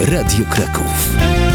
Radio Kraków.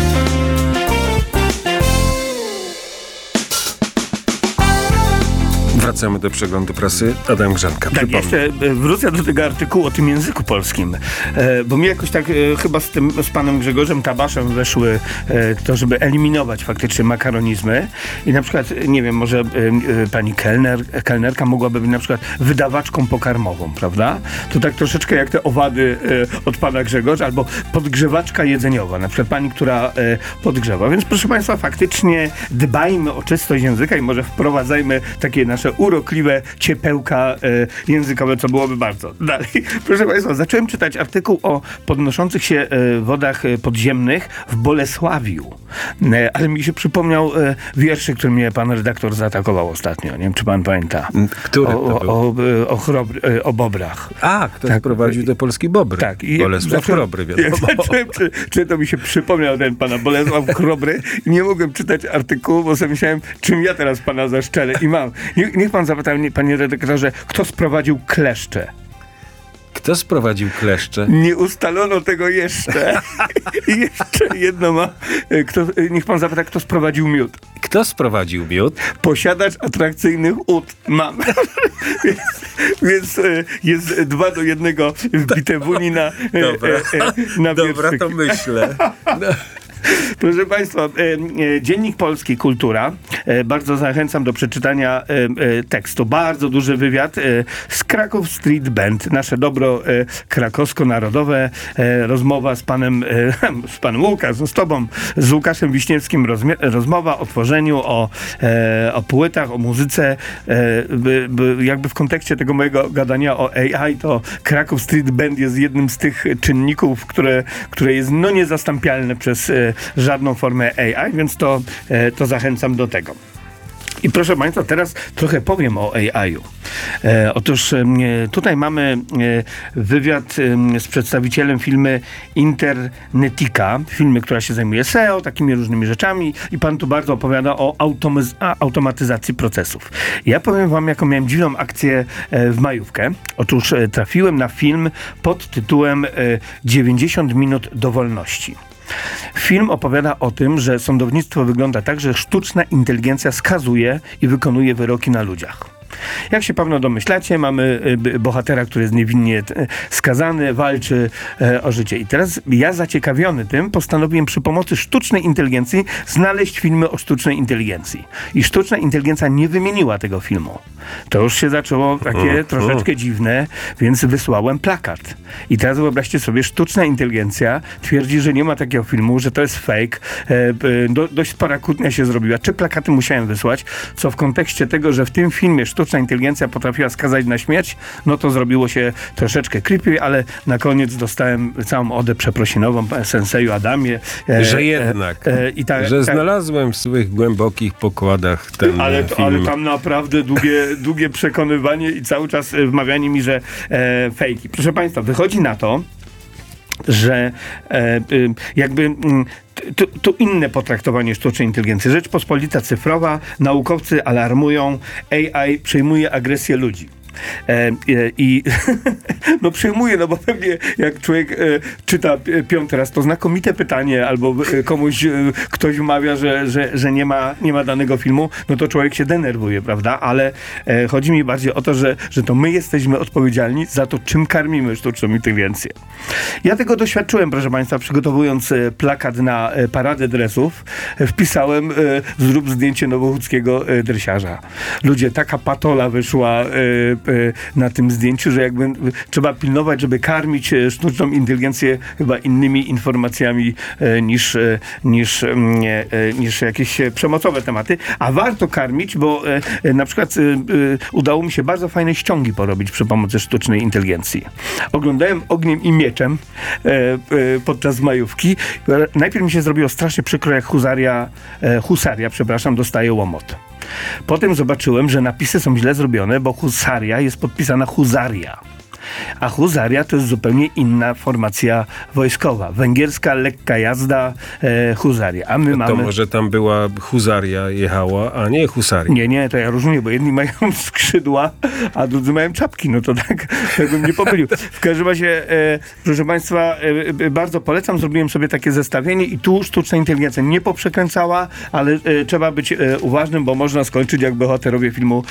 Wracamy do przeglądu prasy. Adam Grzanka. Tak, jeszcze wrócę do tego artykułu o tym języku polskim, bo mi jakoś tak chyba z panem Grzegorzem Tabaszem weszły to, żeby eliminować faktycznie makaronizmy i na przykład, nie wiem, może pani kelnerka mogłaby być na przykład wydawaczką pokarmową, prawda? To tak troszeczkę jak te owady od pana Grzegorza, albo podgrzewaczka jedzeniowa, na przykład pani, która podgrzewa. Więc proszę państwa, faktycznie dbajmy o czystość języka i może wprowadzajmy takie nasze urokliwe ciepełka językowe, co byłoby bardzo. Dalej, proszę państwa, zacząłem czytać artykuł o podnoszących się wodach podziemnych w Bolesławiu. Ale mi się przypomniał wierszy, który mnie pan redaktor zaatakował ostatnio. Nie wiem, czy pan pamięta. Który to był? O bobrach. A, ktoś prowadził do Polski bobry. Tak. Bolesław Chrobry, wiadomo. Czy to mi się przypomniał ten pana Bolesław Chrobry i nie mogłem czytać artykułu, bo sobie myślałem, czym ja teraz pana zaszczelę i mam. Niech pan zapyta mnie, panie redaktorze, kto sprowadził kleszcze? Kto sprowadził kleszcze? Nie ustalono tego jeszcze. I jeszcze jedno ma. Niech pan zapyta, kto sprowadził miód. Kto sprowadził miód? Posiadacz atrakcyjnych ud. Mam. Więc jest 2-1 wbite w Unii na Dobra, to myślę. No. Proszę państwa, Dziennik Polski Kultura. Bardzo zachęcam do przeczytania tekstu. Bardzo duży wywiad z Kraków Street Band. Nasze dobro krakowsko-narodowe. Rozmowa z panem Łukasz, z tobą, z Łukaszem Wiśniewskim. Rozmowa o tworzeniu, o płytach, o muzyce. Jakby w kontekście tego mojego gadania o AI, to Kraków Street Band jest jednym z tych czynników, które jest niezastąpialne przez żadną formę AI, więc to zachęcam do tego. I proszę państwa, teraz trochę powiem o AI-u. Otóż tutaj mamy wywiad z przedstawicielem firmy Internetika, firmy, która się zajmuje SEO, takimi różnymi rzeczami i pan tu bardzo opowiada o automatyzacji procesów. Ja powiem wam, jaką miałem dziwną akcję w majówkę. Otóż trafiłem na film pod tytułem 90 minut do wolności. Film opowiada o tym, że sądownictwo wygląda tak, że sztuczna inteligencja skazuje i wykonuje wyroki na ludziach. Jak się pewno domyślacie, mamy bohatera, który jest niewinnie skazany, walczy o życie. I teraz ja, zaciekawiony tym, postanowiłem przy pomocy sztucznej inteligencji znaleźć filmy o sztucznej inteligencji. I sztuczna inteligencja nie wymieniła tego filmu. To już się zaczęło takie troszeczkę dziwne, więc wysłałem plakat. I teraz wyobraźcie sobie, sztuczna inteligencja twierdzi, że nie ma takiego filmu, że to jest fake. Dość spora kłótnia się zrobiła. 3 plakaty musiałem wysłać, co w kontekście tego, że w tym filmie sztuczna inteligencja potrafiła skazać na śmierć, no to zrobiło się troszeczkę creepy, ale na koniec dostałem całą odę przeprosinową, senseju Adamie. Że jednak, że znalazłem w swoich głębokich pokładach ten film. Ale tam naprawdę długie przekonywanie i cały czas wmawianie mi, że fejki. Proszę państwa, wychodzi na to, że tu inne potraktowanie sztucznej inteligencji. Rzeczpospolita cyfrowa, naukowcy alarmują, AI przejmuje agresję ludzi. I no przyjmuję, no bo pewnie jak człowiek czyta 5. raz to znakomite pytanie, albo ktoś wmawia, że nie ma danego filmu, no to człowiek się denerwuje, prawda? Ale chodzi mi bardziej o to, że to my jesteśmy odpowiedzialni za to, czym karmimy sztuczną inteligencję. Ja tego doświadczyłem, proszę państwa, przygotowując plakat na paradę dresów, wpisałem zrób zdjęcie nowochódzkiego dresiarza. Ludzie, taka patola wyszła na tym zdjęciu, że jakby trzeba pilnować, żeby karmić sztuczną inteligencję chyba innymi informacjami niż jakieś przemocowe tematy. A warto karmić, bo na przykład udało mi się bardzo fajne ściągi porobić przy pomocy sztucznej inteligencji. Oglądałem Ogniem i Mieczem podczas majówki. Najpierw mi się zrobiło strasznie przykro, jak husaria, dostaje łomot. Potem zobaczyłem, że napisy są źle zrobione, bo husaria jest podpisana huzaria. A husaria to jest zupełnie inna formacja wojskowa. Węgierska lekka jazda, husaria. A my mamy... To może tam była husaria jechała, a nie husaria. Nie, to ja rozumiem, bo jedni mają skrzydła, a drudzy mają czapki. No to tak bym nie pomylił. W każdym razie, proszę Państwa, bardzo polecam. Zrobiłem sobie takie zestawienie i tu sztuczna inteligencja nie poprzekręcała, ale trzeba być uważnym, bo można skończyć jak bohaterowie filmu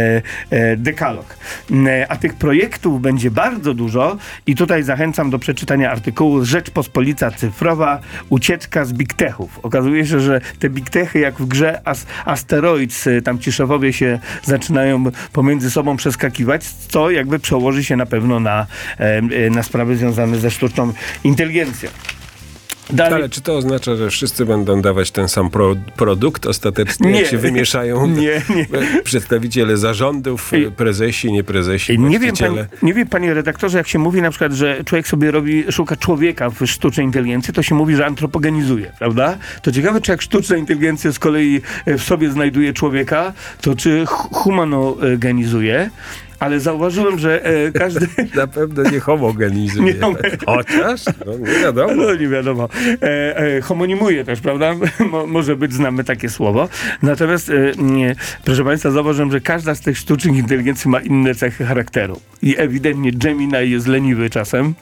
Dekalog. A tych projektów będzie bardzo dużo i tutaj zachęcam do przeczytania artykułu Rzeczpospolita Cyfrowa, ucieczka z big techów. Okazuje się, że te big techy jak w grze Asteroids, tam ci szefowie się zaczynają pomiędzy sobą przeskakiwać, co jakby przełoży się na pewno na sprawy związane ze sztuczną inteligencją. Dalej. Ale czy to oznacza, że wszyscy będą dawać ten sam produkt ostatecznie, jak się wymieszają przedstawiciele zarządów, prezesi, nie prezesi, nie wiem, panie redaktorze, jak się mówi na przykład, że człowiek sobie szuka człowieka w sztucznej inteligencji, to się mówi, że antropogenizuje, prawda? To ciekawe, czy jak sztuczna inteligencja z kolei w sobie znajduje człowieka, to czy humanogenizuje? Ale zauważyłem, że każdy... Na pewno nie homogenizuje. Chociaż? Nie wiadomo. No nie wiadomo. Homonimuje też, prawda? Może być, znamy takie słowo. Natomiast, proszę Państwa, zauważyłem, że każda z tych sztucznych inteligencji ma inne cechy charakteru. I ewidentnie Gemini jest leniwy czasem.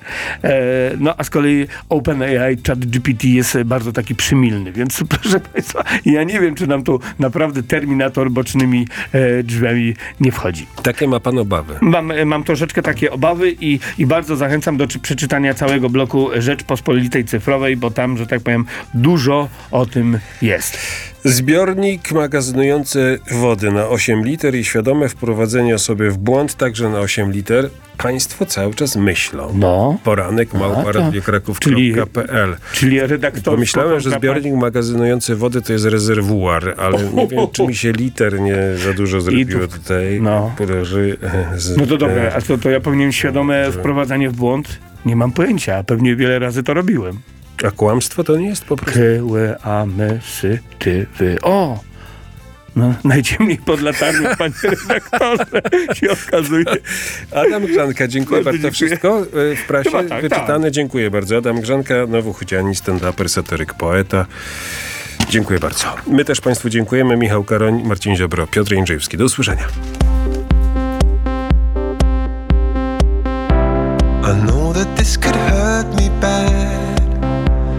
A z kolei OpenAI, ChatGPT jest bardzo taki przymilny. Więc, proszę Państwa, ja nie wiem, czy nam tu naprawdę Terminator bocznymi drzwiami nie wchodzi. Takie ma pan obawy. Mam troszeczkę takie obawy i bardzo zachęcam do przeczytania całego bloku Rzeczpospolitej Cyfrowej, bo tam, że tak powiem, dużo o tym jest. Zbiornik magazynujący wody na 8 liter i świadome wprowadzenie osoby w błąd także na 8 liter. Państwo cały czas myślą. Poranek @radiokraków.pl. Czyli redaktor. Pomyślałem, że zbiornik magazynujący wody to jest rezerwuar, ale nie wiem, czy mi się liter nie za dużo zrobiło tutaj. No to dobra, a to ja powinienem świadome wprowadzanie w błąd? Nie mam pojęcia, pewnie wiele razy to robiłem. A kłamstwo to nie jest po prostu... O! No, najciemniej pod latarnią, panie redaktorze, się okazuje. Adam Grzanka, dziękuję bardzo. To wszystko w prasie wyczytane. Tak. Dziękuję bardzo. Adam Grzanka, nowochrześcijanin, stand-uper, satyryk, poeta. Dziękuję bardzo. My też Państwu dziękujemy. Michał Karoń, Marcin Ziobro, Piotr Jędrzejewski. Do usłyszenia.